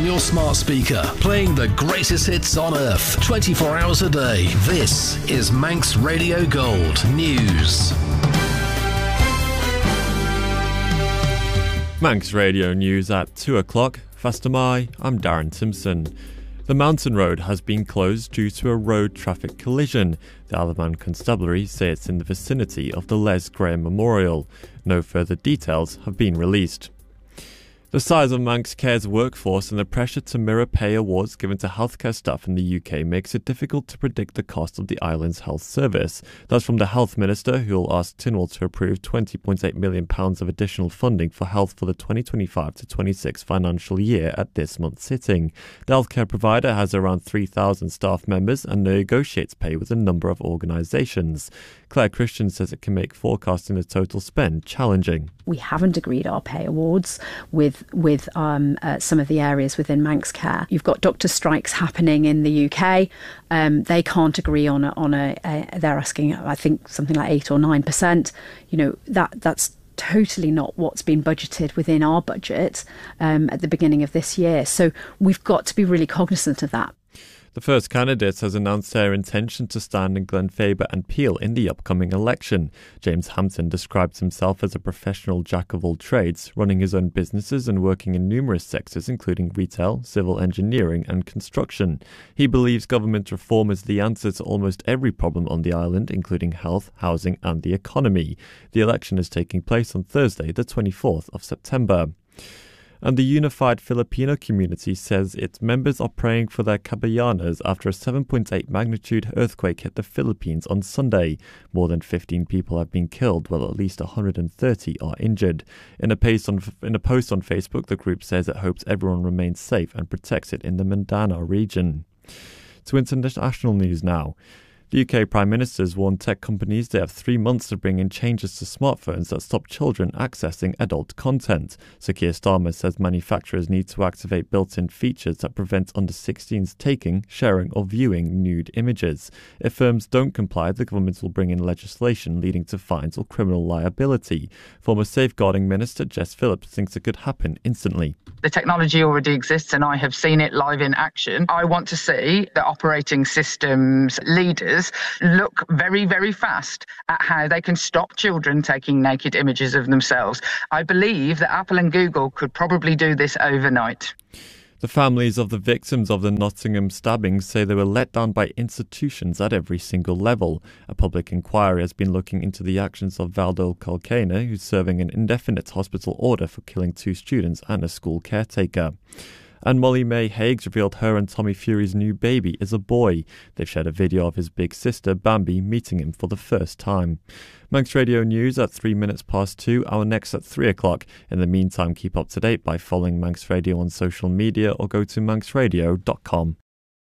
on your smart speaker, playing the greatest hits on earth, 24 hours a day. This is Manx Radio Gold News. Manx Radio News at 2 o'clock. Fastamai, I'm Darren Simpson. The Mountain Road has been closed due to a road traffic collision. The Alaman Constabulary say it's in the vicinity of the Les Graham Memorial. No further details have been released. The size of Manx Care's workforce and the pressure to mirror pay awards given to healthcare staff in the UK makes it difficult to predict the cost of the island's health service. That's from the Health Minister, who will ask Tynwald to approve £20.8 million of additional funding for health for the 2025 to 26 financial year at this month's sitting. The healthcare provider has around 3,000 staff members and negotiates pay with a number of organisations. Claire Christian says it can make forecasting the total spend challenging. We haven't agreed our pay awards with some of the areas within Manx Care. You've got doctor strikes happening in the UK. They can't agree on a. They're asking, I think, something like 8 or 9%. You know, that's totally not what's been budgeted within our budget at the beginning of this year. So we've got to be really cognizant of that. The First Candidate has announced their intention to stand in Glenfaber and Peel in the upcoming election. James Hampton describes himself as a professional jack of all trades, running his own businesses and working in numerous sectors including retail, civil engineering and construction. He believes government reform is the answer to almost every problem on the island, including health, housing and the economy. The election is taking place on Thursday, the 24th of September. And the unified Filipino community says its members are praying for their kabayanas after a 7.8 magnitude earthquake hit the Philippines on Sunday. More than 15 people have been killed, while at least 130 are injured. In a post on Facebook, the group says it hopes everyone remains safe and protects it in the Mindanao region. To international news now. The UK Prime Minister has warned tech companies they have 3 months to bring in changes to smartphones that stop children accessing adult content. Sir Keir Starmer says manufacturers need to activate built-in features that prevent under-16s taking, sharing or viewing nude images. If firms don't comply, the government will bring in legislation leading to fines or criminal liability. Former Safeguarding Minister Jess Phillips thinks it could happen instantly. The technology already exists and I have seen it live in action. I want to see the operating systems leaders look very, very fast at how they can stop children taking naked images of themselves. I believe that Apple and Google could probably do this overnight. The families of the victims of the Nottingham stabbings say they were let down by institutions at every single level. A public inquiry has been looking into the actions of Valdo Culcana, who's serving an indefinite hospital order for killing 2 students and a school caretaker. And Molly May Higgs revealed her and Tommy Fury's new baby is a boy. They've shared a video of his big sister, Bambi, meeting him for the first time. Manx Radio News at 2:03. Our next at 3 o'clock. In the meantime, keep up to date by following Manx Radio on social media or go to manxradio.com.